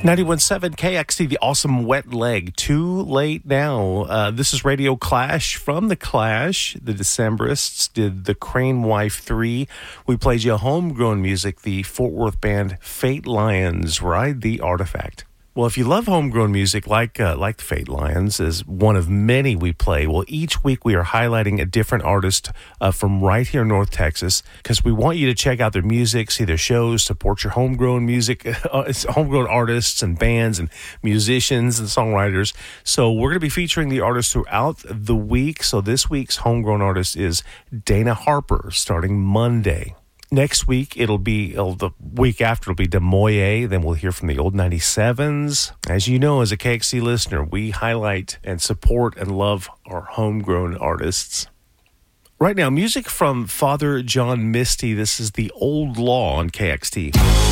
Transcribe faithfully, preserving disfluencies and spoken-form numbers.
ninety-one point seven K X T, the awesome Wet Leg. Too late now. Uh, this is Radio Clash. From The Clash, the Decemberists did the Crane Wife three. We played you homegrown music, the Fort Worth band Fate Lions, Ride the Artifact. Well, if you love homegrown music like uh, like the Fate Lions, as one of many we play, well, each week we are highlighting a different artist uh, from right here in North Texas, because we want you to check out their music, see their shows, support your homegrown music, uh, homegrown artists and bands and musicians and songwriters. So we're going to be featuring the artists throughout the week. So this week's homegrown artist is Dana Harper, starting Monday. Next week, it'll be, uh, the week after, it'll be Demoye. Then we'll hear from the old ninety-sevens. As you know, as a K X C listener, we highlight and support and love our homegrown artists. Right now, music from Father John Misty. This is The Old Law on K X T.